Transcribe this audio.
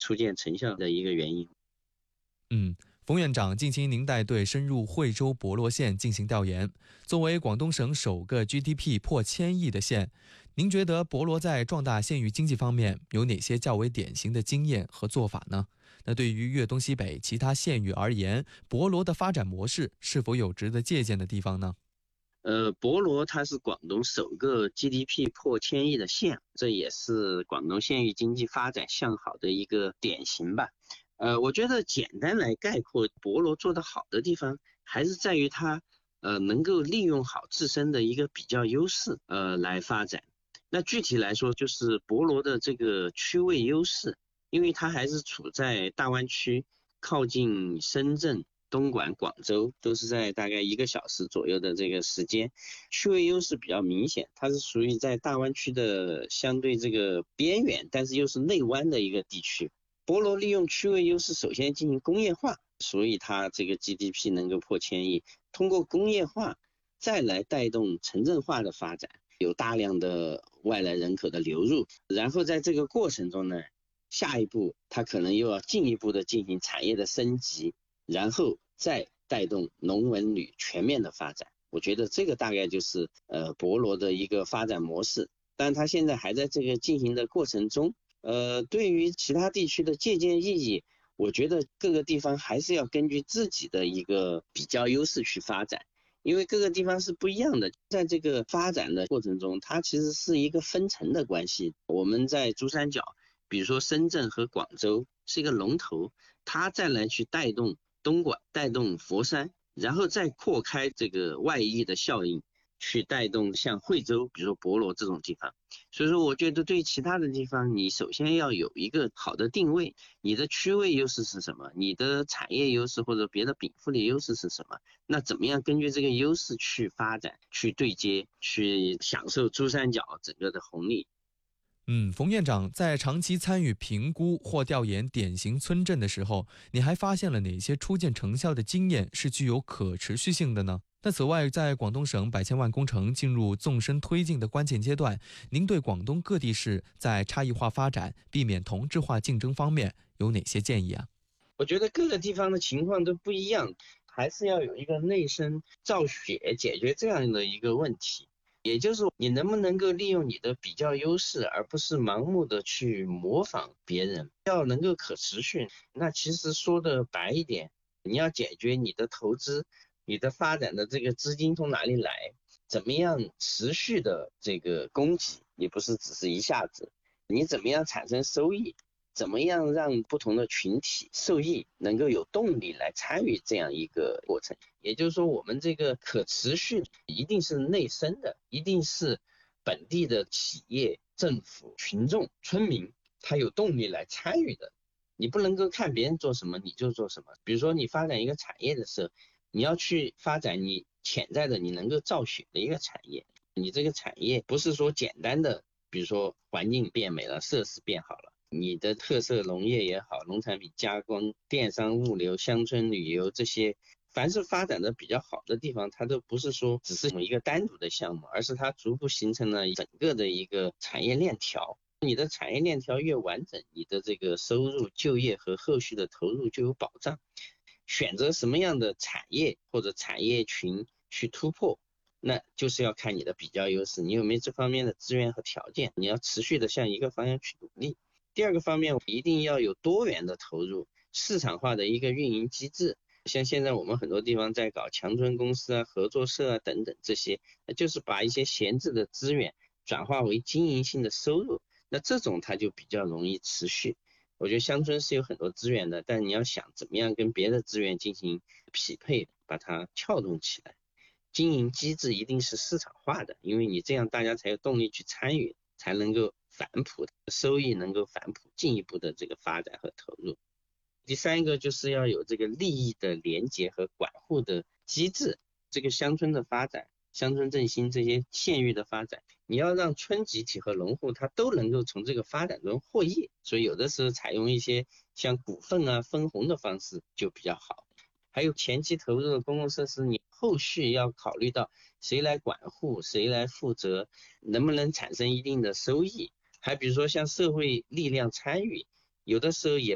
初见成效的一个原因。 冯院长，近期您带队深入惠州博罗县进行调研，作为广东省首个 GDP 破1000亿的县，您觉得博罗在壮大县域经济方面有哪些较为典型的经验和做法呢？那对于粤东西北其他县域而言，博罗的发展模式是否有值得借鉴的地方呢？ 博罗它是广东首个 GDP 破1000亿的县，这也是广东县域经济发展向好的一个典型吧。我觉得简单来概括，博罗做得好的地方还是在于它能够利用好自身的一个比较优势来发展。那具体来说，就是博罗的这个区位优势，因为它还是处在大湾区，靠近深圳、东莞、广州，都是在大概1个小时左右的这个时间，区位优势比较明显。它是属于在大湾区的相对这个边缘，但是又是内湾的一个地区。博罗利用区位优势，首先进行工业化，所以它这个 GDP 能够破1000亿。通过工业化再来带动城镇化的发展，有大量的外来人口的流入，然后在这个过程中呢，下一步它可能又要进一步的进行产业的升级，然后再带动农文旅全面的发展。我觉得这个大概就是博罗的一个发展模式，但它现在还在这个进行的过程中。对于其他地区的借鉴意义，我觉得各个地方还是要根据自己的一个比较优势去发展，因为各个地方是不一样的。在这个发展的过程中，它其实是一个分层的关系。我们在珠三角，比如说深圳和广州是一个龙头，它再来去带动东莞、带动佛山，然后再扩开这个外溢的效应，去带动像惠州，比如说博罗这种地方。所以说我觉得对其他的地方，你首先要有一个好的定位，你的区位优势是什么，你的产业优势或者别的禀赋的优势是什么，那怎么样根据这个优势去发展，去对接，去享受珠三角整个的红利。 冯院长在长期参与评估或调研典型村镇的时候，你还发现了哪些初见成效的经验是具有可持续性的呢？那此外，在广东省百千万工程进入纵深推进的关键阶段，您对广东各地市在差异化发展、避免同质化竞争方面有哪些建议啊？ 我觉得各个地方的情况都不一样，还是要有一个内生造血解决这样的一个问题。也就是你能不能够利用你的比较优势，而不是盲目的去模仿别人，要能够可持续。那其实说的白一点，你要解决你的投资，你的发展的这个资金从哪里来，怎么样持续的这个供给，也不是只是一下子，你怎么样产生收益，怎么样让不同的群体受益，能够有动力来参与这样一个过程。也就是说，我们这个可持续一定是内生的，一定是本地的企业、政府、群众、村民，他有动力来参与的。你不能够看别人做什么你就做什么。比如说你发展一个产业的时候，你要去发展你潜在的你能够造血的一个产业。你这个产业不是说简单的，比如说环境变美了，设施变好了，你的特色农业也好，农产品加工、电商物流、乡村旅游这些，凡是发展的比较好的地方，它都不是说只是一个单独的项目，而是它逐步形成了整个的一个产业链条。你的产业链条越完整，你的这个收入、就业和后续的投入就有保障。选择什么样的产业或者产业群去突破，那就是要看你的比较优势，你有没有这方面的资源和条件，你要持续的向一个方向去努力。第二个方面，一定要有多元的投入，市场化的一个运营机制。像现在我们很多地方在搞强村公司啊、合作社啊等等，这些就是把一些闲置的资源转化为经营性的收入，那这种它就比较容易持续。我觉得乡村是有很多资源的，但你要想怎么样跟别的资源进行匹配，把它撬动起来。经营机制一定是市场化的，因为你这样大家才有动力去参与，才能够反哺收益，能够反哺进一步的这个发展和投入。第三个就是要有这个利益的连结和管护的机制。这个乡村的发展、乡村振兴这些县域的发展，你要让村集体和农户他都能够从这个发展中获益，所以有的时候采用一些像股份啊、分红的方式就比较好。还有前期投入的公共设施，你后续要考虑到谁来管护、谁来负责，能不能产生一定的收益。还比如说像社会力量参与，有的时候也